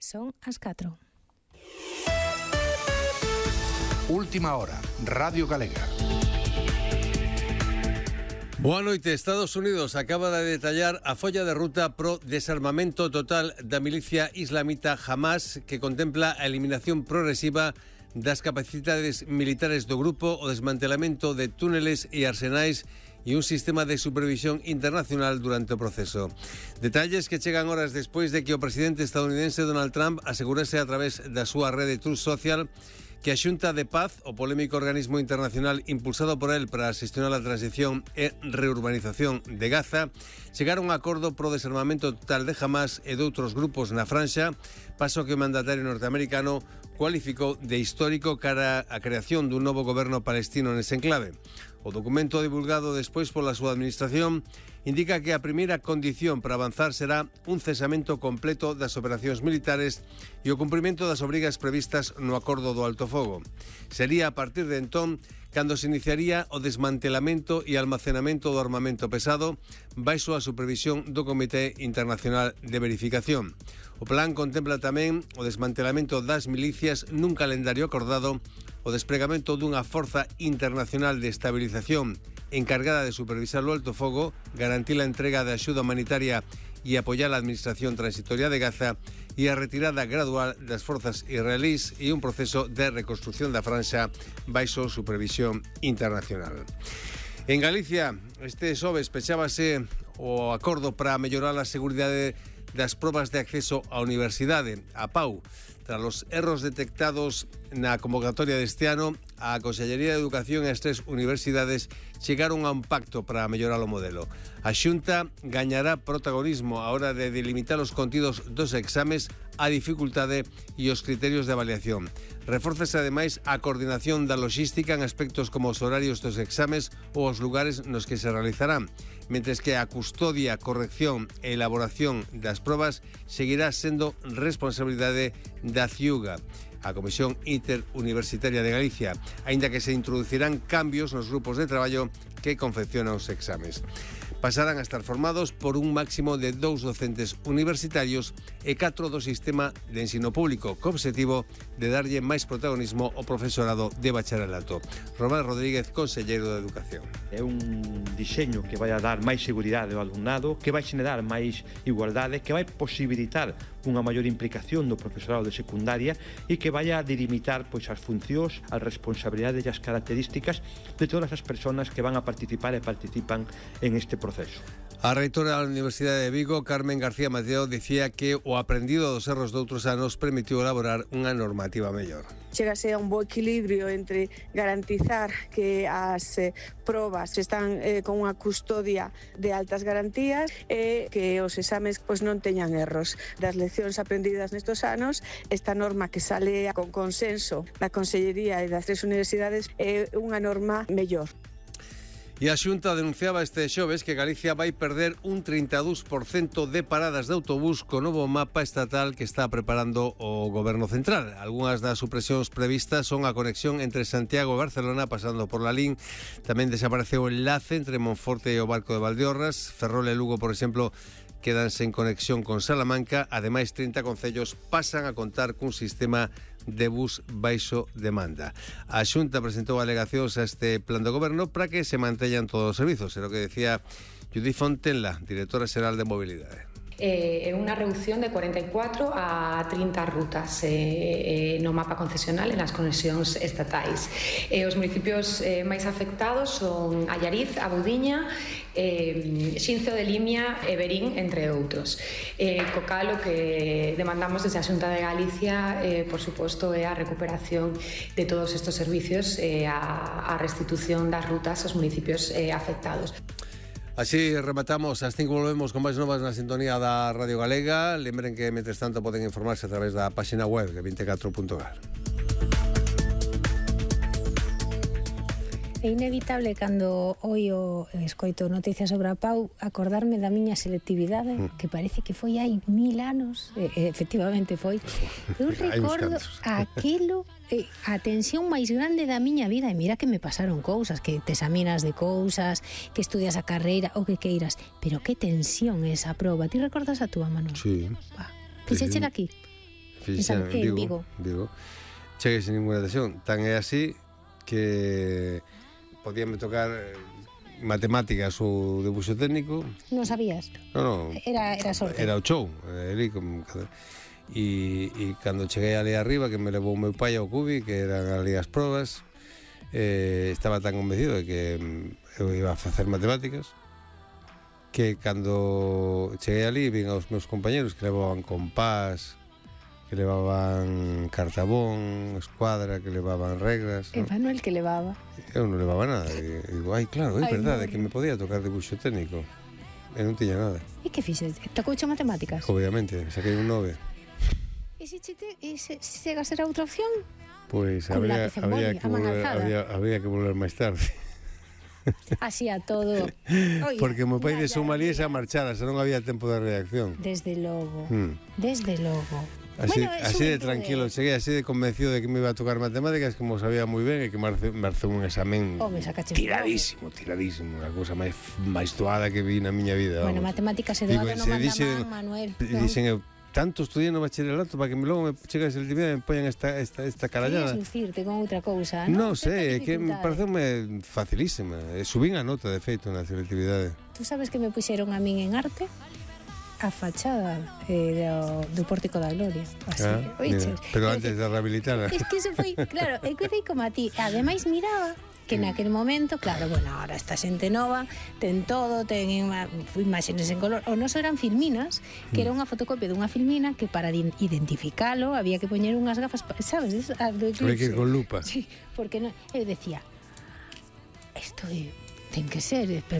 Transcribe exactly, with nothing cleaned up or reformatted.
Son as catro. Última hora, Radio Galega. Boa noite. Estados Unidos acaba de detallar a folla de ruta pro desarmamento total da milicia islamita Hamas, que contempla a eliminación progresiva das capacidades militares do grupo, o desmantelamento de túneles e arsenais e un sistema de supervisión internacional durante o proceso. Detalles que chegan horas despois de que o presidente estadounidense Donald Trump asegurase a través da súa rede Truth Social que a Xunta de Paz, o polémico organismo internacional impulsado por él para xestionar a transición e reurbanización de Gaza, chegaron a un acordo pro desarmamento total de Hamas e de outros grupos na franxa, paso que o mandatario norteamericano cualificou de histórico cara a creación dun novo goberno palestino nese enclave. O documento divulgado despois pola súa administración indica que a primeira condición para avanzar será un cesamento completo das operacións militares e o cumprimento das obrigas previstas no acordo do alto fogo. Sería a partir de entón cando se iniciaría o desmantelamento e almacenamento do armamento pesado baixo a supervisión do Comité Internacional de Verificación. O plan contempla tamén o desmantelamento das milicias nun calendario acordado, o despregamento dunha forza internacional de estabilización encargada de supervisar o alto fogo, garantir a entrega de axuda humanitaria e apoiar a administración transitoria de Gaza e a retirada gradual das forzas israelís e un proceso de reconstrucción da franxa baixo supervisión internacional. En Galicia, este xoves pechábase o acordo para mellorar a seguridade das probas de acceso á universidade, a PAU. Tras os erros detectados na convocatoria deste ano, a Consellería de Educación e as tres universidades chegaron a un pacto para mellorar o modelo. A Xunta gañará protagonismo a hora de delimitar os contidos dos exames, a dificultade e os criterios de avaliación. Refórzase ademais a coordinación da logística en aspectos como os horarios dos exames ou os lugares nos que se realizarán, mentres que a custodia, corrección e elaboración das probas seguirá sendo responsabilidade da CIUGA, a Comisión Interuniversitaria de Galicia, aínda que se introducirán cambios nos grupos de traballo que confeccionan os exames. Pasarán a estar formados por un máximo de dous docentes universitarios e catro do sistema de ensino público, co obxectivo de darlle máis protagonismo ao profesorado de bacharelato. Román Rodríguez, conselleiro de Educación. É un diseño que vai a dar máis seguridade ao alumnado, que vai xenerar máis igualdade, que vai posibilitar unha maior implicación do profesorado de secundaria e que vai a delimitar pois, as funcións, as responsabilidades e as características de todas as persoas que van a participar e participan en este proceso. A reitora da Universidade de Vigo, Carmen García Mateo, dicía que o aprendido dos erros de outros anos permitiu elaborar unha normativa mellor. Chegase a un bo equilibrio entre garantizar que as eh, probas están eh, con unha custodia de altas garantías e que os exames pois, non teñan erros. Das leccións aprendidas nestos anos, esta norma que sale con consenso da Consellería e das tres universidades é unha norma mellor. E a Xunta denunciaba este xoves que Galicia vai perder un trinta e dous por cento de paradas de autobús co novo mapa estatal que está preparando o Goberno Central. Algúnas das supresións previstas son a conexión entre Santiago e Barcelona pasando por Lalín. Tamén desapareceu o enlace entre Monforte e o Barco de Valdeorras. Ferrol e Lugo, por exemplo, quedan sen conexión con Salamanca. Ademais, trinta concellos pasan a contar cun sistema de bus baixo demanda. A Xunta presentou alegacións a este plan do goberno para que se manteñan todos os servizos, é o que decía Judith Fontenla, directora xeral de Mobilidade. É eh, unha reducción de cuarenta e catro a trinta rutas eh, eh, no mapa concesional e nas conexións estatais. Eh, os municipios eh, máis afectados son Allariz, A Budiña, eh, Xinzo de Limia e Verín, entre outros. Eh, co cal o que demandamos desde a Xunta de Galicia, eh, por suposto, é a recuperación de todos estes servicios e eh, a, a restitución das rutas aos municipios eh, afectados. Así rematamos, as cinco volvemos con máis novas na sintonía da Radio Galega. Lembren que, mentres tanto, poden informarse a través da página web de veinticuatro punto gal. É inevitable cando oio escoito noticias sobre a PAU acordarme da miña selectividade, mm. que parece que foi hai mil anos, e, efectivamente foi. Eu recordo aquilo, e, a tensión máis grande da miña vida, e mira que me pasaron cousas, que te examinas de cousas, que estudias a carreira, o que queiras, pero que tensión esa proba. Ti recordas a túa, Manuel? Sí. Fixéchela aquí? fixen en Vigo, Vigo. Vigo. Cheguei sin ninguna lesión. Tan é así que podíame tocar matemáticas ou debuxo técnico. Non sabías? Non, non. Era, era sorte. Era o show. Era como... E, e cando cheguei ali arriba, que me levou o meu pai ao Cubi, que eran ali as probas, eh, estaba tan convencido de que eu iba a facer matemáticas, que cando cheguei ali vin aos meus compañeros que levaban compás, que levaban cartabón, escuadra, que levaban regras, E ¿no? Manuel que levaba. Eu non levaba nada. E digo, ai, claro, é Ai, verdade, no. que me podía tocar debuxo técnico. E non tiña nada. E que fixes? Tocouche matemáticas? Obviamente, saquei un nove. E se, che te, e se, se chega a ser a outra opción? Pois Con habría, lápiz en habría, boli, que a man volver, alzada. habría, habría que volver máis tarde. Así a todo. Oiga, Porque o meu pai de vaya Somalíes a día. marchara, se non había tempo de reacción. Desde logo. Hmm. Desde logo. Así, Bueno, é así de xuventude. tranquilo, cheguei así de convencido de que me iba a tocar matemáticas, como sabía moi ben, e que marce, marce un examen Home, sacache tiradísimo, tiradísimo, a cousa máis máis doada que vi na miña vida. Bueno, vamos. matemáticas e Digo, doado non se manda dixen- man, Manuel. Dixen eu, tanto estudiei no bacharelato para que me logo me chegas el día e me poñan esta, esta, esta carallada. Querías lucirte con outra cousa, Non non? sei, é Tanta que me dificultade. pareceume facilísima. E subín a nota, de feito, na selectividade. Tú sabes que me puxeron a min en arte a fachada eh, do, do Pórtico da Gloria. Así, Ah, oiches? mira, pero É antes dicir, de rehabilitala. Es que eso foi, claro, eu quedei como a ti. Ademais miraba que naquel momento, claro, bueno, ahora esta xente nova ten todo, ten ima, imaxes en color. O noso eran filminas, que era unha fotocopia dunha filmina que para di- identificalo había que poñer unhas gafas, pa- sabes, As do Había que ir eclipse. con lupa. Sí, porque no, eu decía, isto é ten que ser, pero